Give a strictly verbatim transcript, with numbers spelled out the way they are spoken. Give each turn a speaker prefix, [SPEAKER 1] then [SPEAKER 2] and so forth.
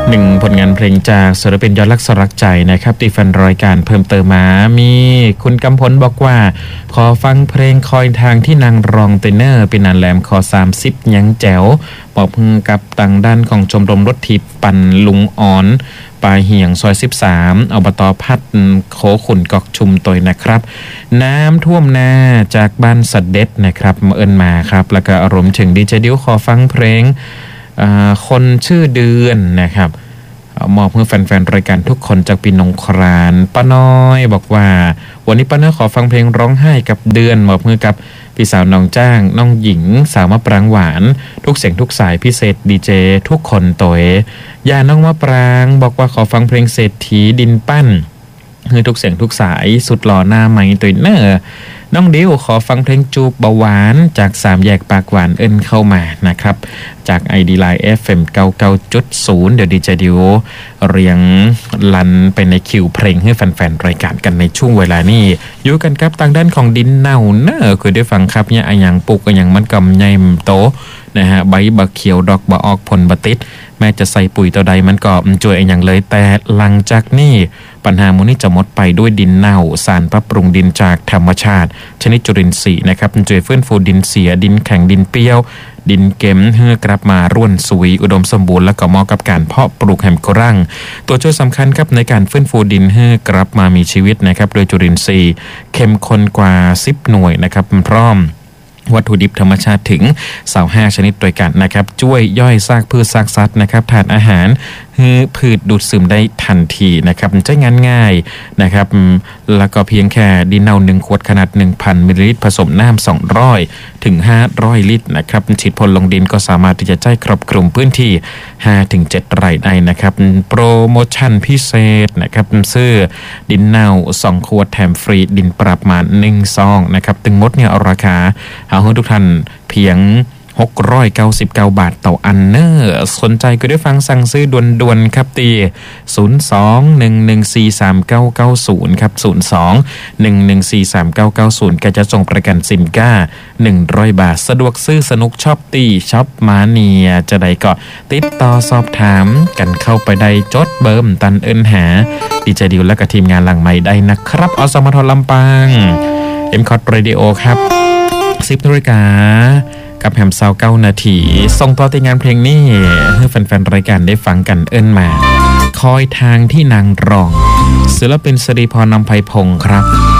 [SPEAKER 1] หนึ่งผลงานเพลงจากศิลปินยอดรักสลักใจนะครับที่แฟนรายการเพิ่มเติมมามีคุณกำพลบอกว่าขอฟังเพลงคอยทางที่นางรองเตเนอร์เป็นนานแหลมขอสามสิบยังแจ๋วบอกพึงกับต่างด้านของชมรมรถทิพย์ปั่นลุงอ่อนปลายเหียงซอยสิบสามอบตพัดโคขุนกอกชุมตยนะครับน้ำท่วมนาจากบ้านสัดเด็ดนะครับมาเอินมาครับแล้วก็รวมถึงดีเจดิวขอฟังเพลงคนชื่อเดือนนะครับมอบให้แฟนๆรายการทุกคนจากปีนงครานป้าน้อยบอกว่าวันนี้ป้าน้อยขอฟังเพลงร้องไห้กับเดือนมอบให้กับพี่สาวน้องจ้างน้องหญิงสาวมะปรางหวานทุกเสียงทุกสายพิเศษดีเจทุกคนโตยยาน้องมะปรางบอกว่าขอฟังเพลงเศรษฐีดินปั้นให้ทุกเสียงทุกสายสุดหล่อหน้าใหม่ตัวเนอร์น้องดิวขอฟังเพลงจูบเบาหวานจากสามแยกปากหวานเอิ้นเข้ามานะครับจาก ไอ ดี Line เอฟ เอ็ม เก้าสิบเก้าจุดศูนย์ เดี๋ยวดีเจดิวเรียงลันไปในคิวเพลงให้แฟนๆรายการกันในช่วงเวลานี้อยู่กันครับทางด้านของดินเน่าเนอคือได้ฟังครับเนี่ยอย่างปลูกอย่างมันกำใหญ่โตนะฮะใบบะเขียวดอกบะออกผลบะติดแม้จะใส่ปุ๋ยตัวใดมันก็ช่วยอย่างเลยแต่หลังจากนี้ปัญหามูลนี้จะหมดไปด้วยดินเน่าสารปรับปรุงดินจากธรรมชาติชนิดจุลินทรีย์นะครับช่วยฟื้นฟูดินเสียดินแข็งดินเปรี้ยวดินเก็มเพื่อกลับมาร่วนสวยอุดมสมบูรณ์และก็เหมาะกับการเพาะปลูกแฮมกรังตัวช่วยสำคัญครับในการฟื้นฟูดินให้กลับมามีชีวิตนะครับโดยจุลินทรีย์เข้มข้นกว่าสิบหน่วยนะครับพร้อมวัตถุดิบธรรมชาติถึงสามสิบห้าชนิดด้วยกันนะครับช่วยย่อยซากพืชซากสัตว์นะครับทานอาหารให้พืชดูดซึมได้ทันทีนะครับใช้งานง่ายนะครับแล้วก็เพียงแค่ดินเน่าหนึ่งขวดขนาด หนึ่งพัน มิลลิลิตรผสมน้ำสองร้อยถึงห้าร้อยลิตรนะครับฉีดพ่นลงดินก็สามารถที่จะใช้ครอบคลุมพื้นที่ ห้าถึงเจ็ด ไร่ได้นะครับโปรโมชั่นพิเศษนะครับซื้อดินเน่าสองขวดแถมฟรีดินปรับมาหนึ่งซองนะครับถึงหมดเนี่ยราคาเอาให้ทุกท่านเพียงหกร้อยเก้าสิบเก้าบาทต่ออันเนอร์สนใจก็ได้ฟังสั่งซื้อด่วนๆครับตีศูนย์ สอง หนึ่ง หนึ่ง สี่ สาม เก้า เก้า ศูนย์ครับศูนย์ สอง หนึ่ง หนึ่ง สี่ สาม เก้า เก้า ศูนย์ก็จะส่งประกันซิมก้าหนึ่งร้อยบาทสะดวกซื้อสนุกชอบตีช็อปมาเนียจะได้ก็ติดต่อสอบถามกันเข้าไปได้จดเบิ่มตันเอิ้นหาดีเจดิวและกับทีมงานหลังใหม่ได้นะครับอสมทลำปาง เอ็ม คอท Radio ครับสิบนาฬิกากับแฮมซาวเก้านาทีส่งต่อติงานเพลงนี้ให้แฟนๆรายการได้ฟังกันเอิ้นมาคอยทางที่นางรองศิลปินสิริพรนำไพพงศ์ครับ